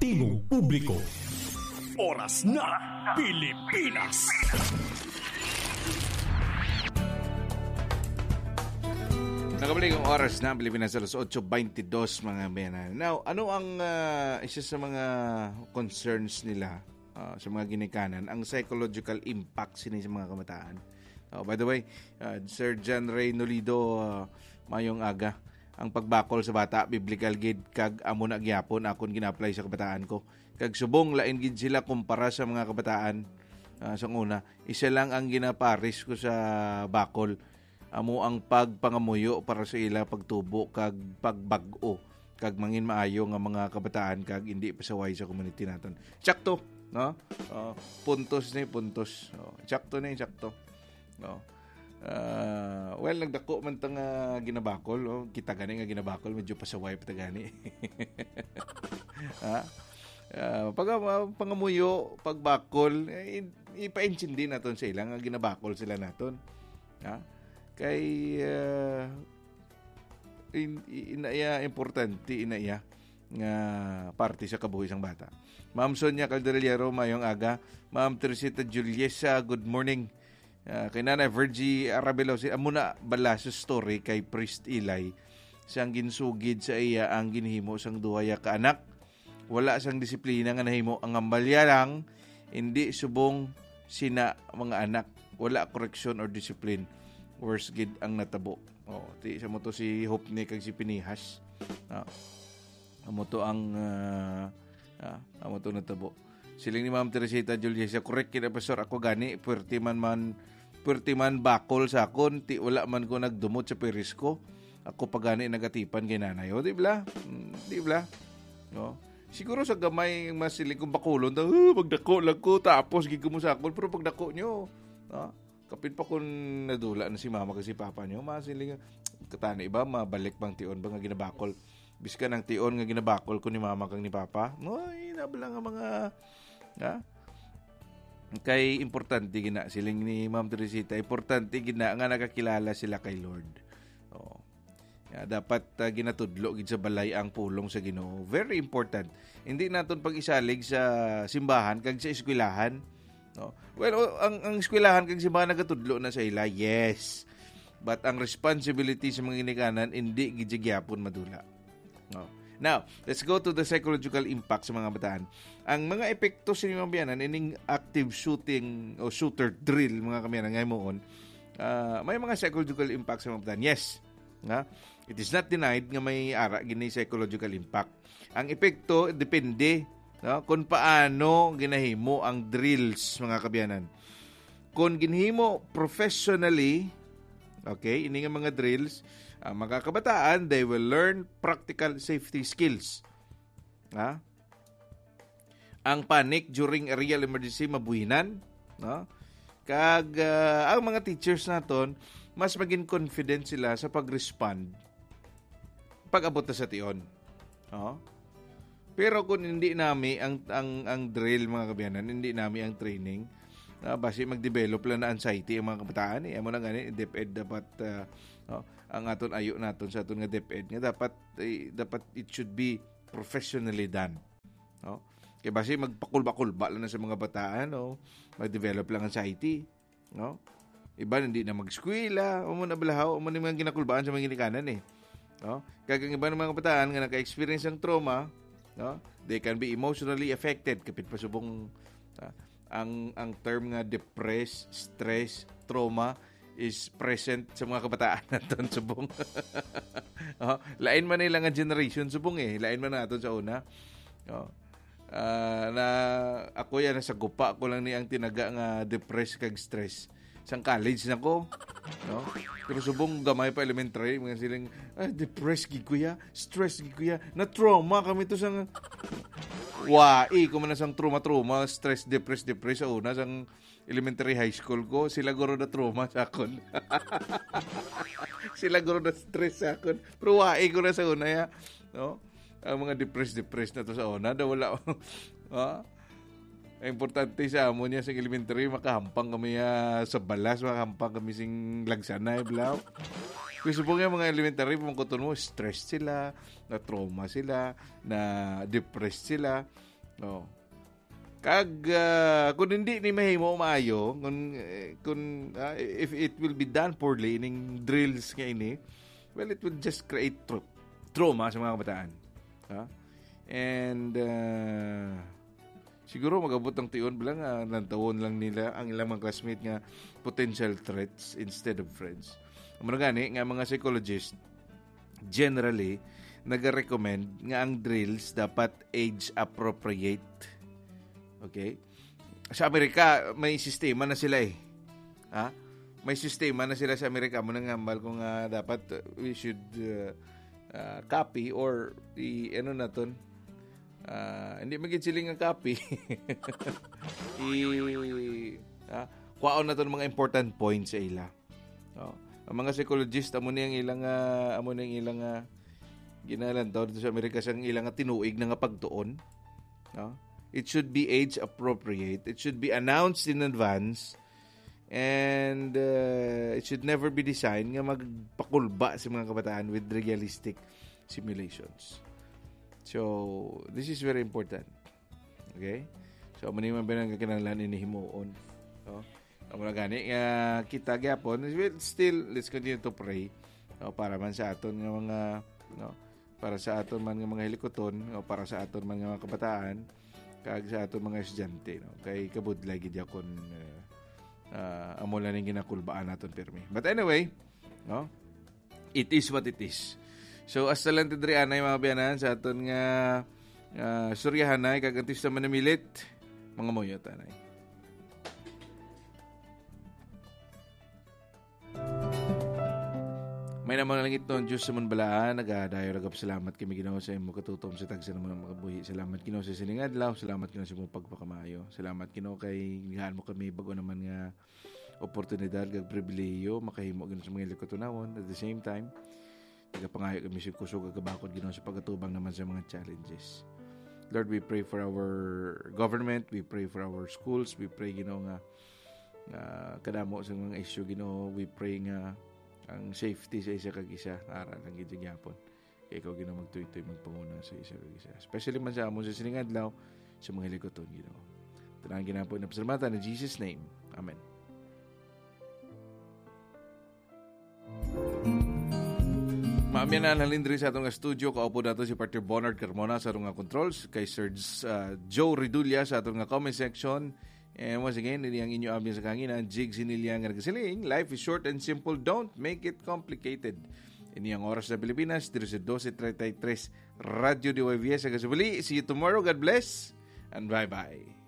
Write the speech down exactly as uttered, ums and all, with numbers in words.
Tingog Publiko. Oras na Pilipinas. Nakabalik ang oras na Pilipinas alas eight twenty-two mga bayanan. Now, ano ang uh, isa sa mga concerns nila uh, sa mga ginikanan? Ang psychological impact sini sa mga kamataan. Uh, by the way, uh, Sir John Ray Nolido, uh, mayong aga, ang pagbakol sa bata, biblical gid kag amo na gyapon akon gina-apply sa kabataan ko. Kag subong lain gid sila kumpara sa mga kabataan uh, sa una. Isa lang ang ginaparis ko sa bakol. Amo ang pagpangamuyo para sa ila pagtubo kag pagbag-o kag mangin maayo nga mga kabataan kag hindi pasaway sa community naton. Sakto, no? Uh, puntos ni puntos. Oh, sakto ni sakto. No. Uh, well, nagdako man tang uh, ginabakol, oh. Kita gani nga ginabakol medyo pasaway pa gani. Ha? Uh, pag uh, pangamuyo, pagbakol, eh, ipaintindi naton sa ila nga ginabakol sila naton. Ha? Kay uh, in, inaya importante inaya nga parte sa kabuhi sang bata. Ma'am Sonia Calderillero mayong aga, Ma'am Teresita Juliesa, good morning. Uh, kay Nanay Virgie Arabelo, si amo na bala sa story kay Priest Eli sang ginsugid sa iya ang ginhimo sang duhaya ka anak. Wala sang disiplina nga nahimo ang ambalya lang, hindi subong sina mga anak, wala correction or discipline. Worst gid ang natabo. Oh, ti sa mo to si Hope ni kag si Pinihas. Ah. Amo to ang uh, ah, amo to natabo. Siling ni Ma'am Teresita Juliesa, correct kina pastor ako gani, puwerte man man puwerte man bakol sa akon, ti wala man ko nagdumot sa peris ko. Ako pa gani nagatipan kay nanay. O di bla? Di bla? No. Siguro sa gamay mas siling kong bakulon, ta, uh, pagdako lang ko tapos gigmo sa akon, pero pagdako nyo, ah, kapit pa kung nadula na si mama kasi papa niyo, masiling katana iba, mabalik bang tion ba nga ginabakol. Biska ng tion nga ginabakol ko ni mama kang ni papa. No, inabala nga mga, ha? Kay importante gina, siling ni Ma'am Teresita, importante gina nga nakakilala sila kay Lord. Oh. Ya, dapat uh, ginatudlo gid sa balay ang pulong sa Ginoo. Very important. Hindi naton pag-isalig sa simbahan kag sa eskwelahan. No. Well, ang ang eskwelahan kag simbahan nagatudlo na sa ila, yes. But ang responsibility sa mga ginikanan hindi gid gyapon madula. No. Now, let's go to the psychological impact sa mga bataan. Ang mga epekto sa mga biyanan ining active shooting o shooter drill mga kamiyanan ngay moon, uh, may mga psychological impact sa mga bataan. Yes. Nga, it is not denied nga may ara gini psychological impact. Ang epekto depende, no, kung paano ginahimo ang drills mga kabiyanan. Kung ginhimo professionally, okay, ini nga mga drills, ang mga kabataan, they will learn practical safety skills. Ha? Ang panic during a real emergency mabuhinan, no? Kag uh, ang mga teachers naton mas maging confident sila sa pag-respond pag-abot na sa tion. Oh. Pero kung hindi nami ang ang ang drill mga kabiyanan, hindi nami ang training, uh, basi mag-develop lang na anxiety ang mga kabataan eh. Amo na gani DepEd dapat uh, oh, ang aton ayo naton sa aton nga DepEd nga dapat eh, dapat it should be professionally done. Oh. Kaya basi magpakulba-kulba lang na sa mga bataan, no? Mag-develop lang anxiety, no? Iba hindi na mag-eskwela, o mo na balahaw, o mo na mga ginakulbaan sa mga ginikanan eh. No? Kaya iba ng mga kabataan nga naka-experience ng trauma, no? They can be emotionally affected kapit pa subong uh, ang ang term nga depressed, stress, trauma is present sa mga kabataan naton subong. Oh, lain man nila nga generation subong eh, lain man naton sa una. No? Uh, na ako yan nasa gupa ko lang ni ang tinaga nga depressed kag stress sang college na ko, no? Pero subong gamay pa elementary mga silang ah, depressed gid kuya, stress gid kuya, na trauma kami to sang wai ko man sang trauma trauma, stress depressed depressed sa una sang elementary high school ko, sila guro na trauma sa akon. Sila guro na stress sa akon, pero wai ko na sa una ya, no? Ang mga depressed depressed na to sa una daw wala. Ha? Importante sa amo niya sa elementary makahampang kami uh, sa balas, makahampang kami sing lagsanay blaw. Kasi po nga mga elementary pumangkuton mo, stress sila, na trauma sila, na depressed sila. Oh. Kag uh, kung hindi ni mahimo maayo, kung kung uh, if it will be done poorly ning drills nga ini, well, it will just create tra- trauma sa mga kabataan. Ha? And uh, siguro magabot ang tiyon bilang uh, nantawon lang nila ang ilang mga classmate nga potential threats instead of friends. Ang mga gani nga mga psychologist generally nag-recommend nga ang drills dapat age appropriate. Okay? Sa Amerika, may sistema na sila eh. Ha? May sistema na sila sa Amerika. Muna nga, mal kung uh, dapat uh, we should uh, uh, copy or i, ano na ton, uh, hindi magiging ang copy. I, uh, kwaon na ton mga important points sa ila. Oh. Ang mga psychologist, amo na yung ilang, uh, amo na yung ilang, uh, ginalan daw dito sa Amerika, sang ilang uh, tinuig na nga pagtuon. No? It should be age appropriate. It should be announced in advance. And uh, it should never be designed nga magpakulba sa mga kabataan with realistic simulations. So, this is very important. Okay? So, maniman ba nang kinahanglan ini himuon? So, amo na gani uh, kita gyapon. Well, still, let's continue to pray. No, para man sa aton nga mga no, para sa aton man nga mga hilikoton, o para sa aton man nga mga kabataan, kag sa ato mga estudyante, no? Kay kabudlay gid akon uh, uh, amo lang ning ginakulbaan naton pirmi. But anyway, no? It is what it is. So as talented ri anay mga biyanan sa aton nga uh, suryahanay kag artista manamilit mga moyo tanay. May naman lang ito ang Diyos sa manbalaan. Nagadayo ragap salamat kami Ginoo sa imo katutom sa tagsa naman ang makabuhi. Salamat Ginoo sa sining adlaw. Salamat Ginoo sa imong pagpakamayo. Salamat Ginoo kay gihaan mo kami bago naman nga oportunidad kag pribilehiyo makahimo Ginoo sa mga likotonawon. At the same time, nagapangayo kami sa kusog kag kabakod Ginoo sa pagatubang naman sa mga challenges. Lord, we pray for our government, we pray for our schools, we pray Ginoo nga uh, kadamo sa mga issue Ginoo. We pray nga ang safety sa isa kag isa aral ang gid gyapon kay ikaw Ginoo magtuy-tuy magpanguna sa isa kag isa, especially man sa amon sa sining adlaw sa mga likoton Ginoo. Tanang ginapon na pasalamatan in Jesus name, amen. Maamyan na halindri sa atong studio. Kaupo nato si Partner Bonard Carmona sa atong controls, kay Sir uh, Joe Ridulia sa atong comment section. And once again, ini ang inyo ambiyan sa kanginan, Jig Sinilya nga nagasiling, life is short and simple, don't make it complicated. Ini ang oras na Pilipinas, twelve thirty-three, Radio D Y V S. Sa kasabali, see you tomorrow, God bless, and bye-bye.